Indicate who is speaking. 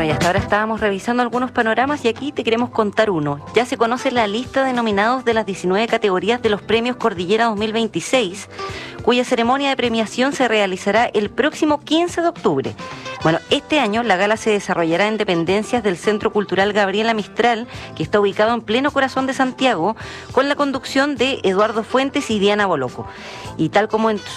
Speaker 1: y hasta ahora estábamos revisando algunos panoramas y aquí te queremos contar uno. Ya se conoce la lista de nominados de las 19 categorías de los premios Cordillera 2026, cuya ceremonia de premiación se realizará el próximo 15 de octubre. Bueno, este año la gala se desarrollará en dependencias del Centro Cultural Gabriela Mistral, que está ubicado en pleno corazón de Santiago, con la conducción de Eduardo Fuentes y Diana Boloco. Y tal como en